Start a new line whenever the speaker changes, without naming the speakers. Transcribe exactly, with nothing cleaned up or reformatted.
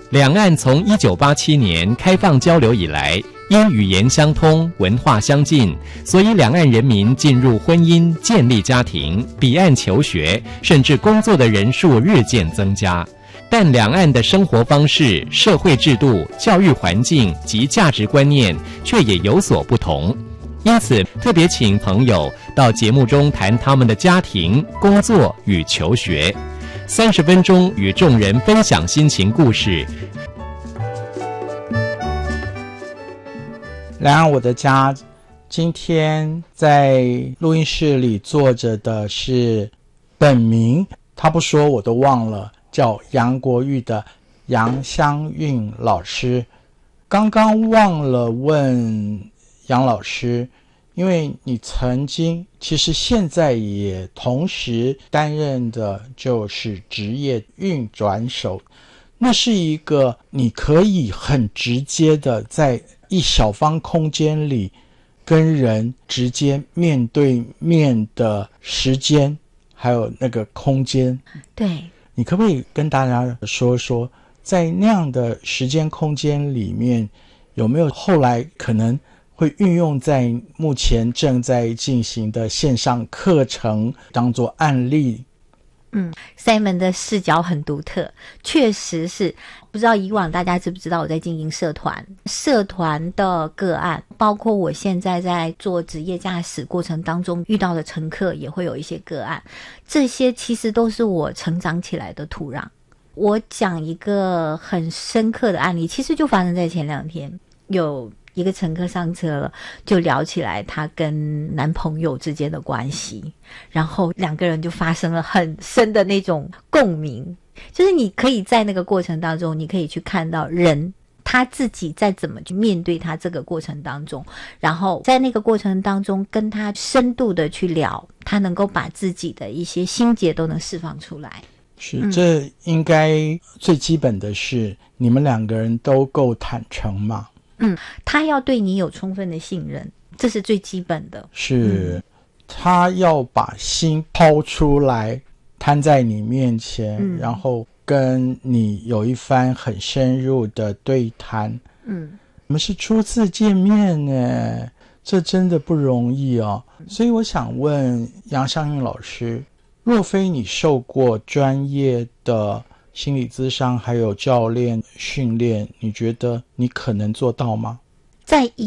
两岸从一九八七年开放交流以来，因语言相通、文化相近，所以两岸人民进入婚姻、建立家庭、彼岸求学，甚至工作的人数日渐增加。但两岸的生活方式、社会制度、教育环境及价值观念却也有所不同。因此，特别请朋友到节目中谈他们的家庭、工作与求学。三十分钟与众人分享心情故事。
两岸我的家，今天在录音室里坐着的是本名他不说我都忘了，叫杨国玉的杨香韵老师。刚刚忘了问杨老师，因为你曾经其实现在也同时担任的就是职业运转手，那是一个你可以很直接的在一小方空间里跟人直接面对面的时间还有那个空间。
对，
你可不可以跟大家说说，在那样的时间空间里面，有没有后来可能会运用在目前正在进行的线上课程当作案例？
嗯 Simon 的视角很独特，确实是。不知道以往大家知不知道我在经营社团，社团的个案，包括我现在在做职业驾驶过程当中遇到的乘客也会有一些个案，这些其实都是我成长起来的土壤。我讲一个很深刻的案例，其实就发生在前两天，有一个乘客上车了，就聊起来她跟男朋友之间的关系，然后两个人就发生了很深的那种共鸣。就是你可以在那个过程当中，你可以去看到人他自己在怎么去面对他这个过程当中，然后在那个过程当中跟他深度的去聊，他能够把自己的一些心结都能释放出来。
是、嗯、这应该最基本的是你们两个人都够坦诚嘛。
嗯，他要对你有充分的信任，这是最基本的。
是、
嗯、
他要把心抛出来摊在你面前、嗯、然后跟你有一番很深入的对谈。
嗯，
我们是初次见面呢，这真的不容易哦。所以我想问杨香韵老师，若非你受过专业的心理咨商还有教练训练，你觉得你可能做到吗？
在